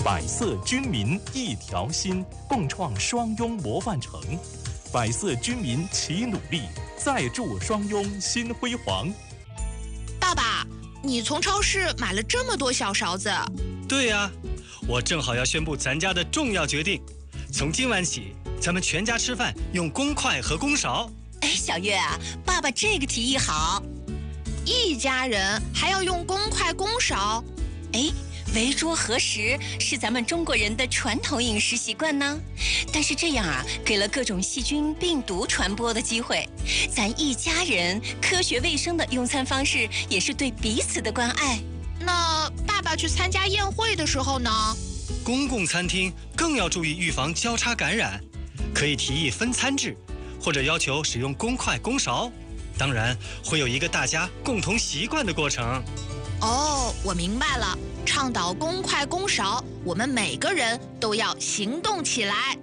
百色军民一条心，共创双拥模范城。百色军民齐努力，再铸双拥新辉煌。 爸爸，你从超市买了这么多小勺子？ 对呀，我正好要宣布咱家的重要决定，从今晚起，咱们全家吃饭用公筷和公勺。 哎，小月啊，爸爸这个提议好。 一家人还要用公筷公勺？ 哎，围桌合食是咱们中国人的传统饮食习惯呢。但是这样啊，给了各种细菌、病毒传播的机会。咱一家人科学卫生的用餐方式，也是对彼此的关爱。 那爸爸去参加宴会的时候呢？ 公共餐厅更要注意预防交叉感染，可以提议分餐制，或者要求使用公筷公勺。当然，会有一个大家共同习惯的过程。 哦，我明白了，倡导公筷公勺，我们每个人都要行动起来。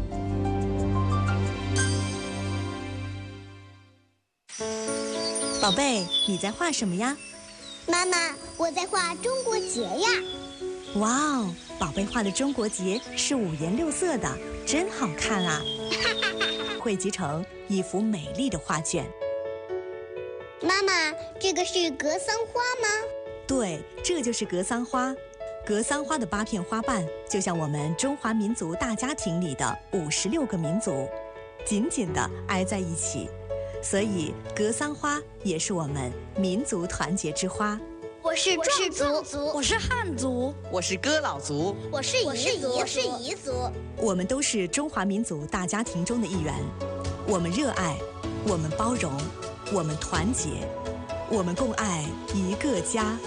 宝贝，你在画什么呀？ 妈妈，我在画中国结呀。 哇哦，宝贝画的中国结是五颜六色的，真好看啊！汇集成一幅美丽的画卷。 妈妈，这个是格桑花吗？ 对，这就是格桑花。格桑花的8片花瓣，就像我们中华民族大家庭里的56个民族，紧紧地挨在一起。所以，格桑花也是我们民族团结之花。 我是壮族， 我是汉族， 我是哥老族， 我是彝族。 我们都是中华民族大家庭中的一员。我们热爱，我们包容，我们团结，我们共爱一个家。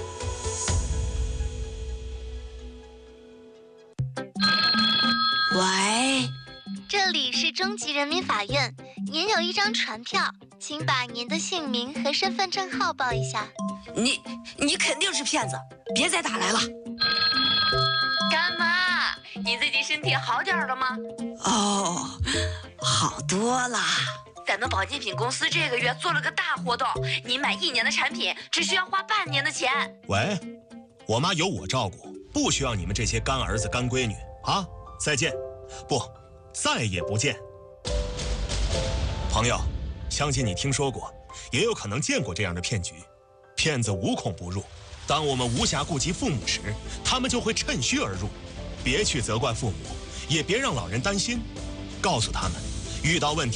喂，这里是中级人民法院，您有一张传票，请把您的姓名和身份证号报一下。 你肯定是骗子，别再打来了。 干妈，你最近身体好点了吗？ 哦，好多了。 咱们保健品公司这个月做了个大活动，你买1年的产品只需要花半年的钱。 喂，我妈有我照顾，不需要你们这些干儿子干闺女啊！再见，不，再也不见。朋友，相信你听说过，也有可能见过这样的骗局。骗子无孔不入，当我们无暇顾及父母时，他们就会趁虚而入。别去责怪父母，也别让老人担心，告诉他们，遇到问题